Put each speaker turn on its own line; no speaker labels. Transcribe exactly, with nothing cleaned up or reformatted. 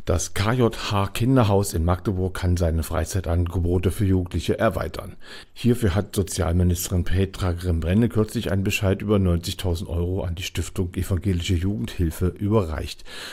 Das K J H Kinderhaus in Magdeburg kann seine Freizeitangebote für Jugendliche erweitern. Hierfür hat Sozialministerin Petra Grimm-Brenne kürzlich einen Bescheid über neunzigtausend Euro an die Stiftung Evangelische Jugendhilfe überreicht.